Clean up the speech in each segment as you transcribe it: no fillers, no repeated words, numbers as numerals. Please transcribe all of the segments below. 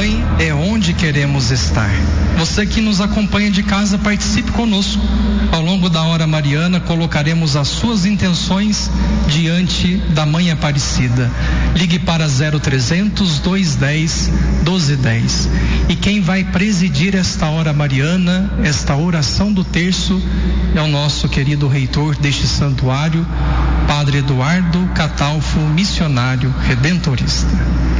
Mãe é onde queremos estar. Você que nos acompanha de casa, participe conosco. Ao longo da hora mariana, colocaremos as suas intenções diante da Mãe Aparecida. Ligue para 0300 210 1210. E quem vai presidir esta hora mariana, esta oração do terço, é o nosso querido reitor deste santuário, Padre Eduardo Catalfo, missionário redentorista.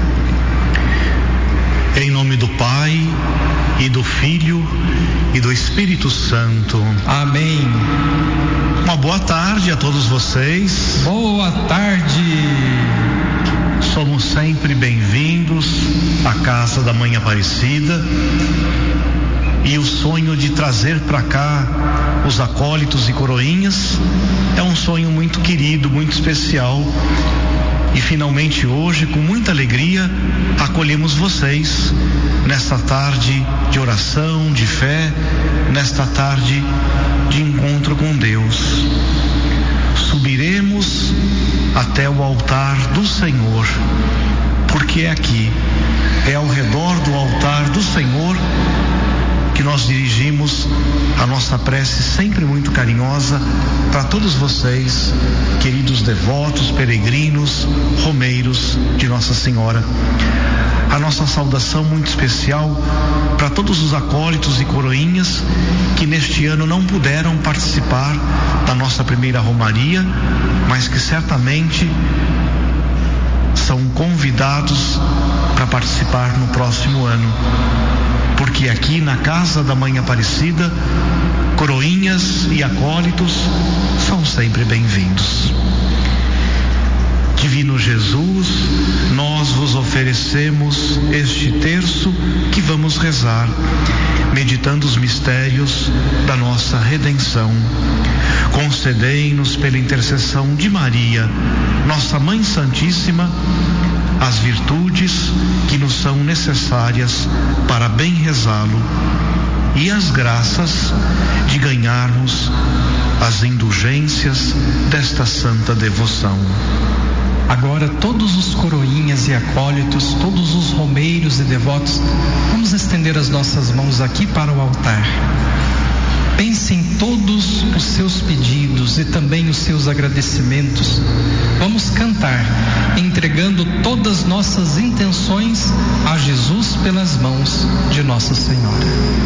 Em nome do Pai, e do Filho, e do Espírito Santo. Amém. Uma boa tarde a todos vocês. Boa tarde. Somos sempre bem-vindos à casa da Mãe Aparecida. E o sonho de trazer para cá os acólitos e coroinhas é um sonho muito querido, muito especial. E finalmente hoje, com muita alegria, acolhemos vocês nesta tarde de oração, de fé, nesta tarde de encontro com Deus. Subiremos até o altar do Senhor, porque é aqui, é ao redor do altar do Senhor que nós dirigimos a nossa prece sempre muito carinhosa para todos vocês, queridos devotos, peregrinos, romeiros de Nossa Senhora. A nossa saudação muito especial para todos os acólitos e coroinhas que neste ano não puderam participar da nossa primeira romaria, mas que certamente são convidados para participar no próximo ano. Porque aqui na casa da Mãe Aparecida, coroinhas e acólitos são sempre bem-vindos. Divino Jesus, nós vos oferecemos este terço que vamos rezar, meditando os mistérios da nossa redenção. Concedei-nos pela intercessão de Maria, nossa Mãe Santíssima, as virtudes que nos são necessárias para bem rezá-lo e as graças de ganharmos as indulgências desta santa devoção. Agora todos os coroinhas e acólitos, todos os romeiros e devotos, vamos estender as nossas mãos aqui para o altar. Pense em todos os seus pedidos e também os seus agradecimentos. Vamos cantar, entregando todas nossas intenções a Jesus pelas mãos de Nossa Senhora.